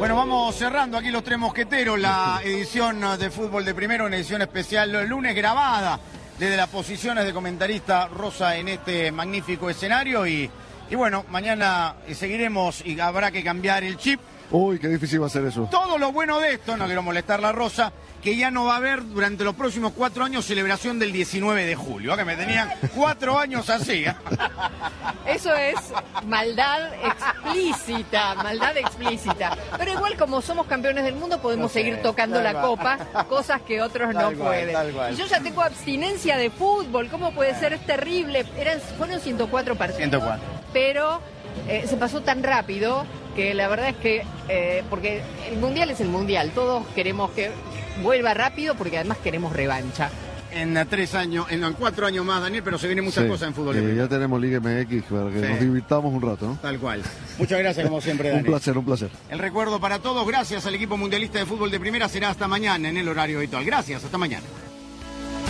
Bueno, vamos cerrando aquí los Tres Mosqueteros, la edición de Fútbol de Primera, una edición especial lunes grabada desde las posiciones de comentarista Rosa en este magnífico escenario y bueno, mañana seguiremos y habrá que cambiar el chip. Uy, qué difícil va a ser eso. Todo lo bueno de esto, no quiero molestar la Rosa, que ya no va a haber durante los próximos 4 años celebración del 19 de julio, que me tenían 4 años así. Eso es maldad explícita. Pero igual como somos campeones del mundo podemos seguir tocando la copa, cosas que otros no pueden. Y yo ya tengo abstinencia de fútbol, ¿cómo puede ser? Es terrible. Fueron 104 partidos. 104. Pero se pasó tan rápido que la verdad es que, porque el Mundial es el Mundial, todos queremos que vuelva rápido porque además queremos revancha. En 3 años, en 4 años más, Daniel, pero se vienen muchas cosas en fútbol. Ya tenemos Liga MX para que nos divirtamos un rato, ¿no? Tal cual. Muchas gracias, como siempre, Daniel. Un placer. El recuerdo para todos, gracias al equipo mundialista de fútbol de Primera, será hasta mañana en el horario habitual. Gracias, hasta mañana.